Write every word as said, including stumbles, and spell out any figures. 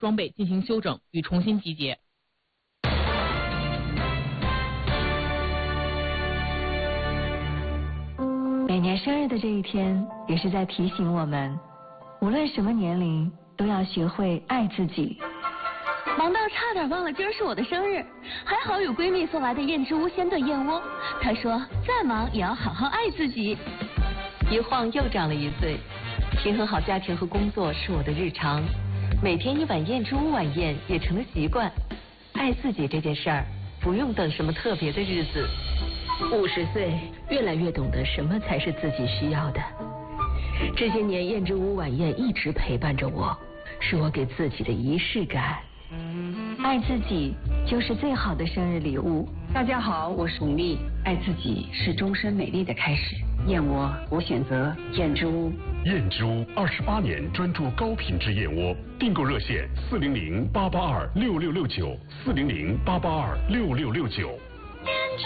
装备进行修整与重新集结。 每年生日的这一天，也是在提醒我们，无论什么年龄，都要学会爱自己。 忙到差点忘了今儿是我的生日，还好有闺蜜送来的燕之屋鲜炖燕窝。她说再忙也要好好爱自己。 一晃又长了一岁，平衡好家庭和工作是我的日常，每天一碗燕之屋晚宴也成了习惯。爱自己这件事儿，不用等什么特别的日子。 五十岁，越来越懂得什么才是自己需要的。这些年，燕之屋晚宴一直陪伴着我，是我给自己的仪式感。 爱自己就是最好的生日礼物。 大家好，我是巩俐。爱自己是终身美丽的开始。燕窝，我选择燕之屋。 燕之屋二十八年专注高品质燕窝，订购热线四零零八八二六六六九四零零八八二六六六九。